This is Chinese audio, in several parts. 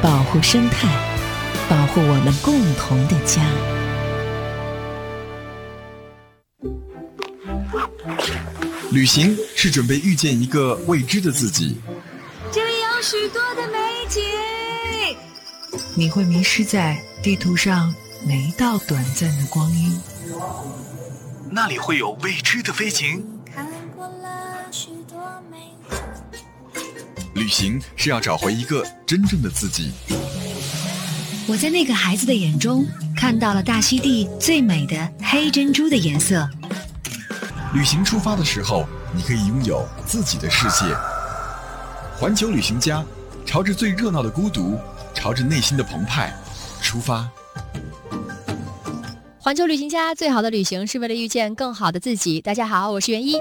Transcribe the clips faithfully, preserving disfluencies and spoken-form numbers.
保护生态，保护我们共同的家。 旅行是准备遇见一个未知的自己， 这里有许多的美景， 你会迷失在地图上每一道短暂的光阴， 那里会有未知的飞行。 看过了许多美景， 旅行是要找回一个真正的自己。 我在那个孩子的眼中看到了大溪地最美的黑珍珠的颜色。 旅行出发的时候，你可以拥有自己的世界。环球旅行家，朝着最热闹的孤独，朝着内心的澎湃出发。 环球旅行家，最好的旅行是为了遇见更好的自己。大家好，我是袁一。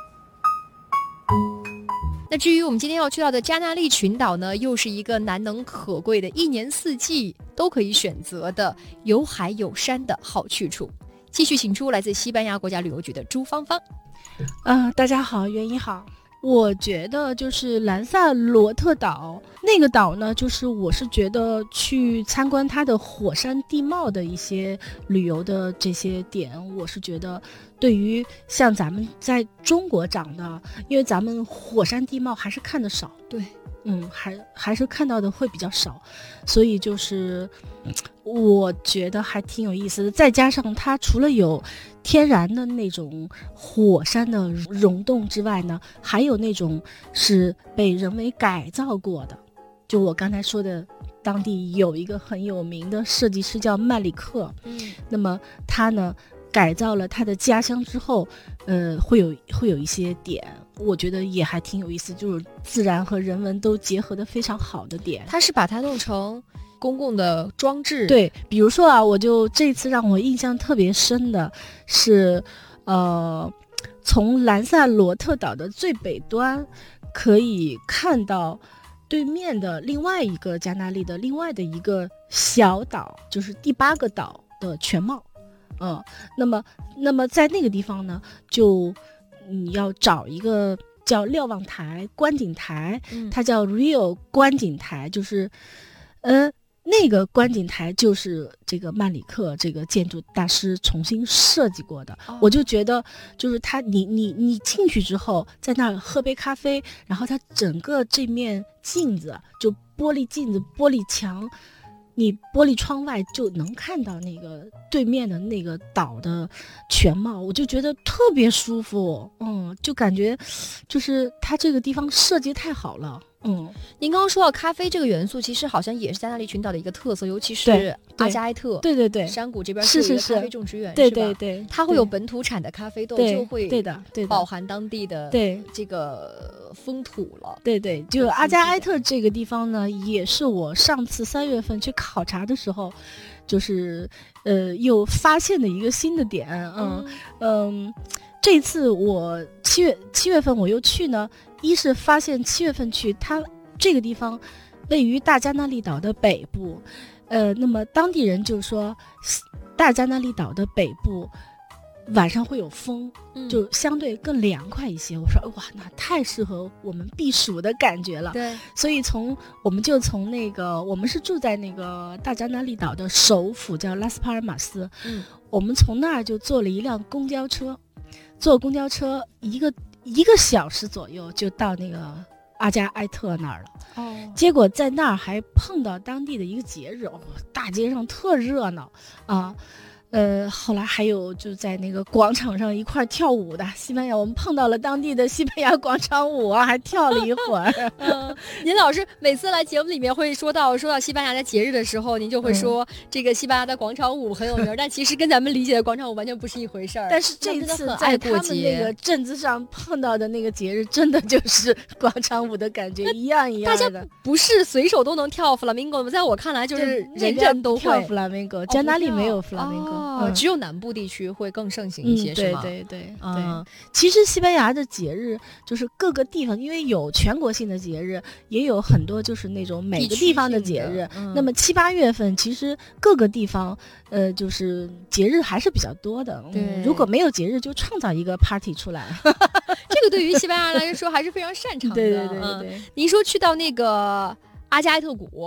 那至于我们今天要去到的加那利群岛呢，又是一个难能可贵的一年四季都可以选择的有海有山的好去处。继续请出来自西班牙国家旅游局的朱芳芳。 呃，大家好，袁一好。我觉得就是兰萨罗特岛那个岛呢，就是我是觉得去参观它的火山地貌的一些旅游的这些点，我是觉得对于像咱们在中国长的，因为咱们火山地貌还是看得少， 对， 嗯，还还是看到的会比较少，所以就是我觉得还挺有意思的。再加上它除了有天然的那种火山的溶洞之外呢，还有那种是被人为改造过的。就我刚才说的，当地有一个很有名的设计师叫曼里克， 嗯， 那么他呢改造了他的家乡之后，呃，会有会有一些点，我觉得也还挺有意思，就是自然和人文都结合的非常好的点。 他是把它弄成公共的装置， 对，比如说啊，我就这次让我印象特别深的是，呃，从兰萨罗特岛的最北端可以看到对面的另外一个加那利的另外的一个小岛，就是第八个岛的全貌。嗯，那么那么在那个地方呢，就你要找一个叫瞭望台观景台， 嗯， 它叫 Rio 观景台，就是呃那个观景台就是这个曼里克这个建筑大师重新设计过的。 哦， 我就觉得就是他你你你进去之后在那儿喝杯咖啡，然后它整个这面镜子就玻璃镜子玻璃墙，你玻璃窗外就能看到那个对面的那个岛的全貌，我就觉得特别舒服。嗯，就感觉就是它这个地方设计太好了。嗯， 您刚刚说到咖啡这个元素，其实好像也是加那利群岛的一个特色，尤其是对阿加埃特， 对对对， 山谷这边是是有一个咖啡是种植园， 对是吧对对， 它会有本土产的咖啡豆， 对就会对的对的饱含当地的对这个风土了。 对对，就阿加埃特这个地方呢，也是我上次三月份去考察的时候，就是呃又发现的一个新的点。嗯嗯，这次我七月七月份我又去呢，一是发现七月份去它这个地方位于大加那利岛的北部，呃，那么当地人就说大加那利岛的北部晚上会有风， 嗯， 就相对更凉快一些。我说哇，那太适合我们避暑的感觉了。 对， 所以从我们就从那个我们是住在那个大加那利岛的首府叫拉斯帕尔马斯， 嗯， 我们从那儿就坐了一辆公交车，坐公交车一个一个小时左右就到那个阿加埃特那儿了。 哦， 结果在那儿还碰到当地的一个节日，哦，大街上特热闹啊。呃，后来还有就在那个广场上一块跳舞的西班牙，我们碰到了当地的西班牙广场舞啊，还跳了一会儿。 嗯，您老师每次来节目里面会说到说到西班牙的节日的时候，您就会说、嗯、这个西班牙的广场舞很有名，但其实跟咱们理解的广场舞完全不是一回事儿。 但是这次在他们那个镇子上碰到的那个节日，真的就是广场舞的感觉一样一样的。 大家不是随手都能跳弗拉明戈，在我看来就是人人都会跳弗拉明戈，加那利没有弗拉明戈。 哦哦嗯、只有南部地区会更盛行一些， 嗯、 是吗？ 对对对、 嗯、 对。其实西班牙的节日就是各个地方，因为有全国性的节日，也有很多就是那种每个地方的节日。 嗯、 那么七八月份，其实各个地方呃就是节日还是比较多的。 对、 嗯，如果没有节日，就创造一个 party 出来。 这个对于西班牙来说还是非常擅长的。 对对对对对。 嗯、您说去到那个阿加埃特谷。